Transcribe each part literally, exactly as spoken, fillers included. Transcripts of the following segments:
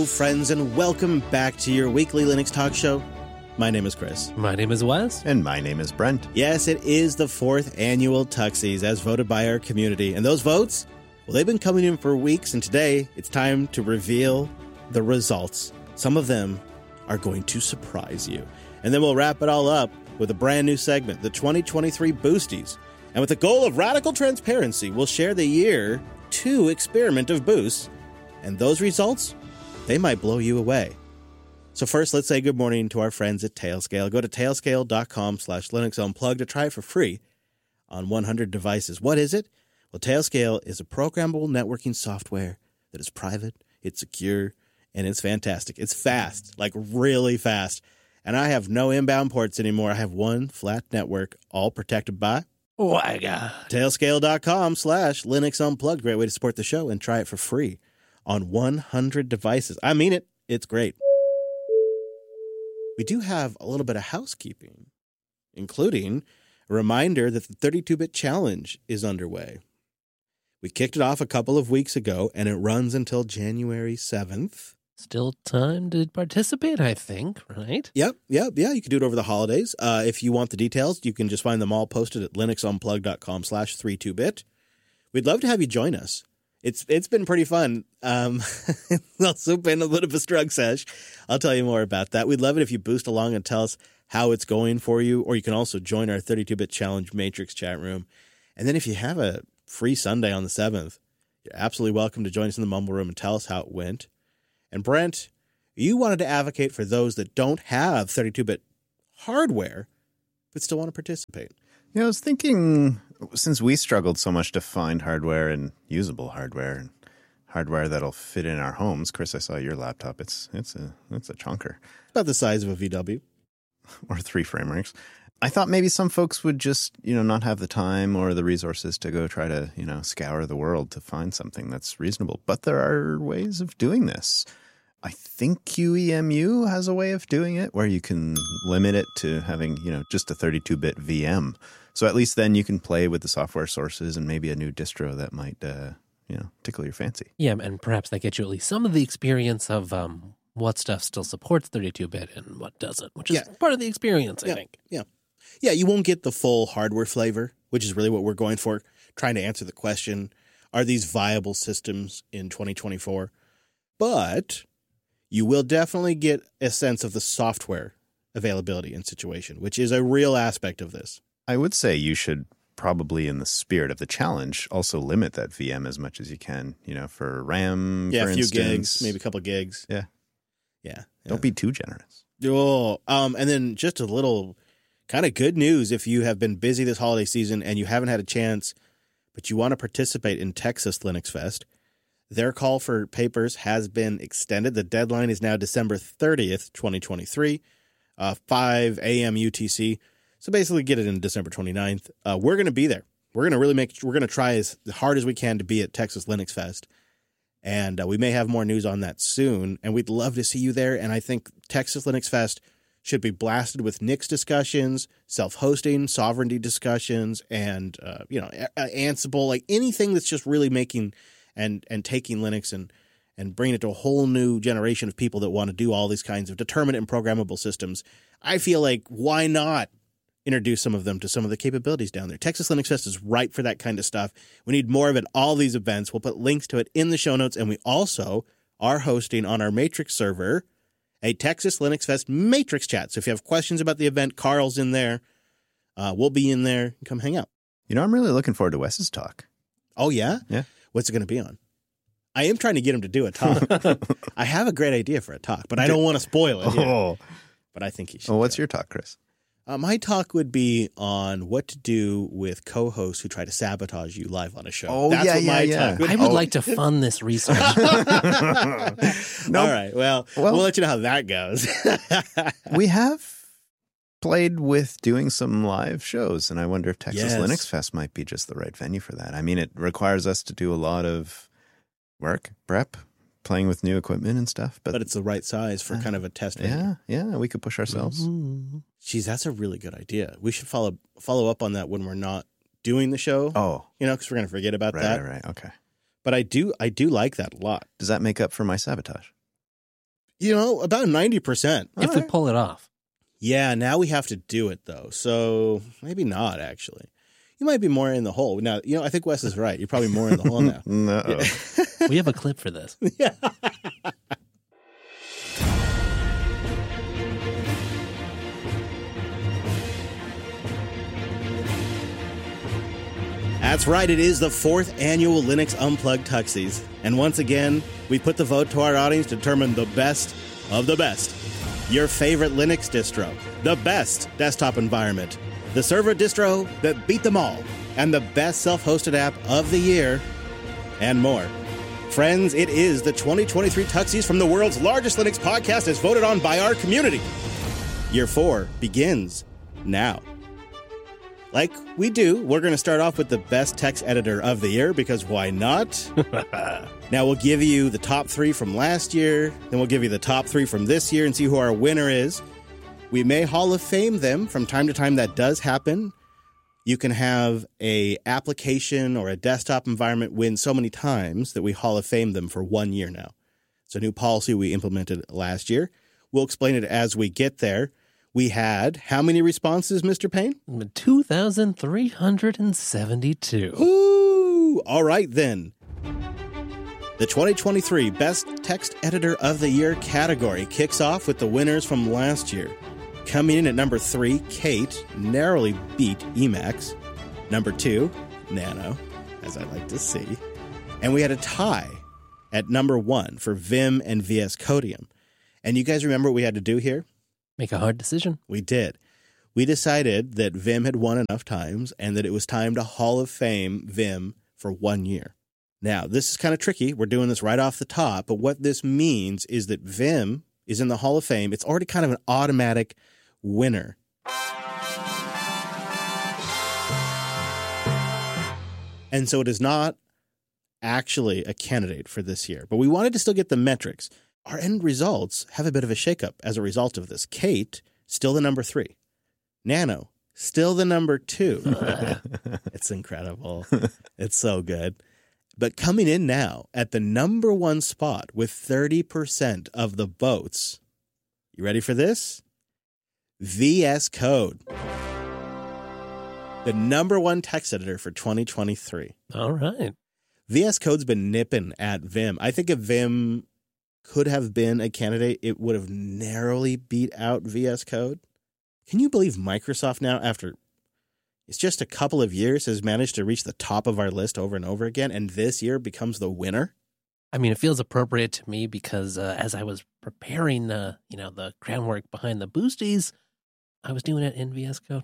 Friends, and welcome back to your weekly Linux talk show. My name is Chris. My name is Wes. And my name is Brent. Yes, it is the fourth annual Tuxies as voted by our community. And those votes, well, they've been coming in for weeks, and today it's time to reveal the results. Some of them are going to surprise you. And then we'll wrap it all up with a brand new segment, the twenty twenty-three Boosties. And with the goal of radical transparency, we'll share the year two experiment of Boosts. And those results, they might blow you away. So first, let's say good morning to our friends at Tailscale. Go to tailscale.com slash Linux Unplugged to try it for free on one hundred devices. What is it? Well, Tailscale is a programmable networking software that is private, it's secure, and it's fantastic. It's fast, like really fast. And I have no inbound ports anymore. I have one flat network, all protected by WiGA. Tailscale.com slash Linux Unplugged. Great way to support the show and try it for free on one hundred devices. I mean it. It's great. We do have a little bit of housekeeping, including a reminder that the thirty-two bit challenge is underway. We kicked it off a couple of weeks ago, and it runs until January seventh. Still time to participate, I think, right? Yep, yep, yeah. You can do it over the holidays. Uh, if you want the details, you can just find them all posted at linuxunplugged.com slash 32bit. We'd love to have you join us. It's It's been pretty fun. Um, it's also been a little bit of a struggle sesh. I'll tell you more about that. We'd love it if you boost along and tell us how it's going for you, or you can also join our thirty-two bit challenge matrix chat room. And then if you have a free Sunday on the seventh, you're absolutely welcome to join us in the Mumble Room and tell us how it went. And Brent, you wanted to advocate for those that don't have thirty-two bit hardware, but still want to participate. Yeah, I was thinking, since we struggled so much to find hardware and usable hardware and hardware that'll fit in our homes, Chris, I saw your laptop. It's it's a it's a chunker. About the size of a V W. Or three FrameWorks. I thought maybe some folks would just, you know, not have the time or the resources to go try to, you know, scour the world to find something that's reasonable. But there are ways of doing this. I think Q E M U has a way of doing it where you can limit it to having, you know, just a thirty-two bit V M. So at least then you can play with the software sources and maybe a new distro that might, uh, you know, tickle your fancy. Yeah, and perhaps that gets you at least some of the experience of um, what stuff still supports thirty-two bit and what doesn't, which is Yeah. part of the experience, I yeah. think. Yeah. Yeah, you won't get the full hardware flavor, which is really what we're going for, trying to answer the question, are these viable systems in twenty twenty-four? But you will definitely get a sense of the software availability and situation, which is a real aspect of this. I would say you should probably, in the spirit of the challenge, also limit that V M as much as you can, you know, for RAM, Yeah, for a few instance. gigs, maybe a couple of gigs. Yeah. Yeah. Don't yeah. be too generous. Oh, um, and then just a little kind of good news if you have been busy this holiday season and you haven't had a chance, but you want to participate in Texas Linux Fest. Their call for papers has been extended. The deadline is now December thirtieth, twenty twenty-three, uh, five a.m. U T C. So basically get it in December twenty-ninth. Uh, we're going to be there. We're going to really make, we're going to try as hard as we can to be at Texas Linux Fest. And uh, we may have more news on that soon. And we'd love to see you there. And I think Texas Linux Fest should be blasted with Nix discussions, self-hosting, sovereignty discussions, and, uh, you know, Ansible, like anything that's just really making and and taking Linux and and bringing it to a whole new generation of people that want to do all these kinds of determinate and programmable systems. I feel like, why not introduce some of them to some of the capabilities down there? Texas Linux Fest is ripe for that kind of stuff. We need more of it, all these events. We'll put links to it in the show notes, and we also are hosting on our Matrix server a Texas Linux Fest Matrix chat. So if you have questions about the event, Carl's in there. Uh, we'll be in there. Come hang out. You know, I'm really looking forward to Wes's talk. Oh, yeah? Yeah. What's it going to be on? I am trying to get him to do a talk. I have a great idea for a talk, but I don't want to spoil it. Here. Oh. But I think he should. Well, what's your talk, Chris? Uh, my talk would be on what to do with co-hosts who try to sabotage you live on a show. Oh, That's yeah, what yeah, my yeah. talk would I be. would Oh. like to fund this research. No. All right. Well, Well- we'll let you know how that goes. We have played with doing some live shows, and I wonder if Texas Yes. Linux Fest might be just the right venue for that. I mean, it requires us to do a lot of work, prep, playing with new equipment and stuff. But, But it's the right size for kind of a test venue. yeah, yeah, we could push ourselves. Geez, that's a really good idea. We should follow follow up on that when we're not doing the show. Oh, You know, because we're going to forget about right, that. right, right. Okay. But I do, I do like that a lot. Does that make up for my sabotage? You know, about ninety percent. If we pull it off. Yeah, now we have to do it, though. So maybe not, actually. You might be more in the hole. Now, you know, I think Wes is right. You're probably more in the hole now. No. Yeah. We have a clip for this. Yeah. That's right. It is the fourth annual Linux Unplugged Tuxies. And once again, we put the vote to our audience to determine the best of the best. Your favorite Linux distro, the best desktop environment, the server distro that beat them all, and the best self-hosted app of the year, and more. Friends, it is the twenty twenty-three Tuxies from the world's largest Linux podcast as voted on by our community. Year four begins now. Like we do, we're going to start off with the best text editor of the year, because why not? Now, we'll give you the top three from last year, then we'll give you the top three from this year and see who our winner is. We may Hall of Fame them from time to time. That does happen. You can have a application or a desktop environment win so many times that we Hall of Fame them for one year now. It's a new policy we implemented last year. We'll explain it as we get there. We had how many responses, Mister Payne? two thousand three hundred seventy-two. Ooh, all right then. The twenty twenty-three Best Text Editor of the Year category kicks off with the winners from last year. Coming in at number three, Kate narrowly beat Emacs. Number two, Nano, as I like to see. And we had a tie at number one for Vim and V S Codium. And you guys remember what we had to do here? Make a hard decision. We did. We decided that Vim had won enough times and that it was time to Hall of Fame Vim for one year. Now, this is kind of tricky. We're doing this right off the top, but what this means is that Vim is in the Hall of Fame. It's already kind of an automatic winner. And so it is not actually a candidate for this year, but we wanted to still get the metrics. Our end results have a bit of a shakeup as a result of this. Kate, still the number three. Nano, still the number two. It's incredible. It's so good. But coming in now at the number one spot with thirty percent of the votes. You ready for this? V S Code. The number one text editor for twenty twenty-three. All right. V S Code's been nipping at Vim. I think if Vim could have been a candidate, it would have narrowly beat out V S Code. Can you believe Microsoft now, after it's just a couple of years, has managed to reach the top of our list over and over again, and this year becomes the winner? I mean, it feels appropriate to me because uh, as I was preparing, uh, you know, the groundwork behind the boosties, I was doing it in V S Code.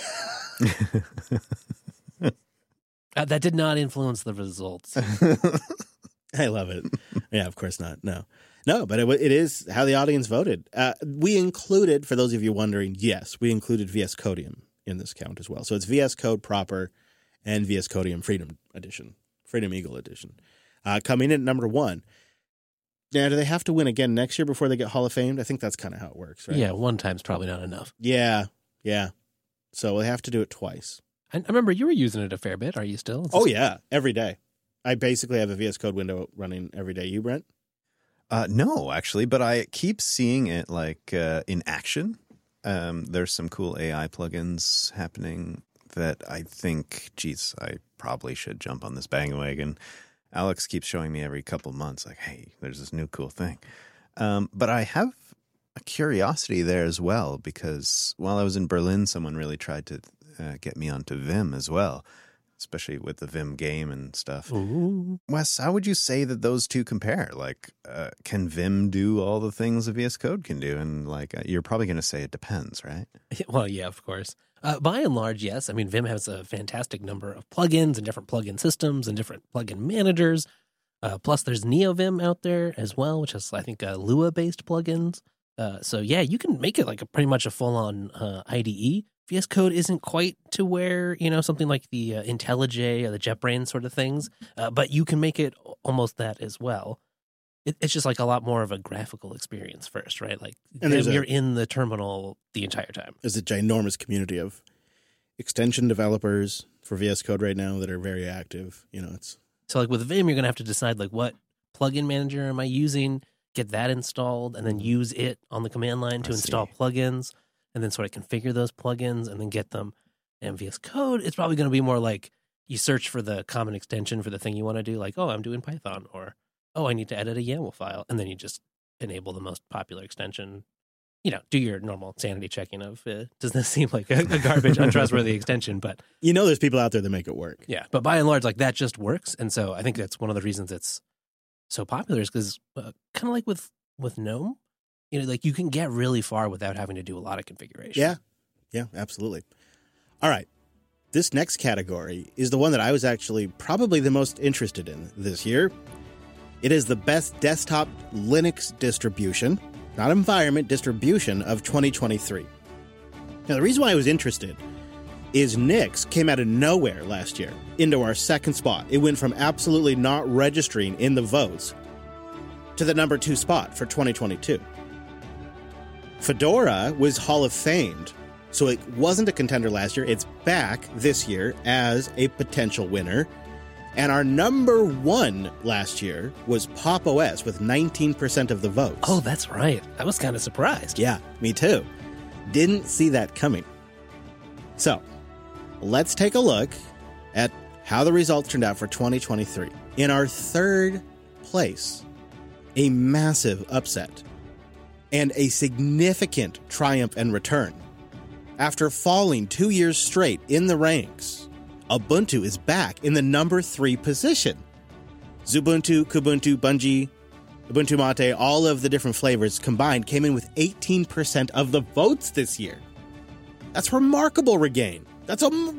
uh, that did not influence the results. I love it. Yeah, of course not. No. No, but it, it is how the audience voted. Uh, we included, for those of you wondering, yes, we included V S Codium in this count as well. So it's V S Code proper and V S Codium Freedom Edition, Freedom Eagle Edition. Uh, coming in at number one. Now, do they have to win again next year before they get Hall of Famed? I think that's kind of how it works, right? Yeah, one time's probably not enough. Yeah, yeah. So they have to do it twice. I, I remember you were using it a fair bit. Are you still? Oh, yeah, every day. I basically have a V S Code window running every day. You, Brent? Uh, no, actually, but I keep seeing it like uh, in action. Um, there's some cool A I plugins happening that I think, geez, I probably should jump on this bandwagon. Alex keeps showing me every couple months, like, hey, there's this new cool thing. Um, but I have a curiosity there as well, because while I was in Berlin, someone really tried to uh, get me onto Vim as well, especially with the Vim game and stuff. Ooh. Wes, how would you say that those two compare? Like, uh, can Vim do all the things that V S Code can do? And like, uh, you're probably going to say it depends, right? Well, yeah, of course. Uh, by and large, yes. I mean, Vim has a fantastic number of plugins and different plugin systems and different plugin managers. Uh, plus, there's NeoVim out there as well, which is, I think, uh, Lua-based plugins. Uh, so, yeah, you can make it like a pretty much a full-on uh, I D E. V S Code isn't quite to where, you know, something like the uh, IntelliJ or the JetBrains sort of things, uh, but you can make it almost that as well. It, it's just like a lot more of a graphical experience first, right? Like, And there's you're a- in the terminal the entire time. There's a ginormous community of extension developers for V S Code right now that are very active. You know, it's So like with Vim, you're going to have to decide like what plugin manager am I using? get that installed, and then use it on the command line to I install see. plugins, and then sort of configure those plugins, and then get them in V S Code. It's probably going to be more like you search for the common extension for the thing you want to do, like, oh, I'm doing Python, or, oh, I need to edit a YAML file, and then you just enable the most popular extension. You know, do your normal sanity checking of, uh, does this seem like a, a garbage, untrustworthy extension? But You know there's people out there that make it work. yeah, but by and large, like that just works. And so I think that's one of the reasons it's so popular is because uh, kind of like with, with GNOME, you know, like you can get really far without having to do a lot of configuration. Yeah. Yeah, absolutely. All right. This next category is the one that I was actually probably the most interested in this year. It is the best desktop Linux distribution, not environment, distribution of twenty twenty-three. Now, the reason why I was interested is Nix came out of nowhere last year into our second spot. It went from absolutely not registering in the votes to the number two spot for twenty twenty-two. Fedora was Hall of Famed, so it wasn't a contender last year. It's back this year as a potential winner. And our number one last year was Pop! O S with nineteen percent of the votes. Oh, that's right. I was kind of surprised. Yeah, me too. Didn't see that coming. So, let's take a look at how the results turned out for twenty twenty-three. In our third place, a massive upset and a significant triumph and return. After falling two years straight in the ranks, Ubuntu is back in the number three position. Xubuntu, Kubuntu, Bungie, Ubuntu Mate, all of the different flavors combined came in with eighteen percent of the votes this year. That's remarkable, Regain. That's a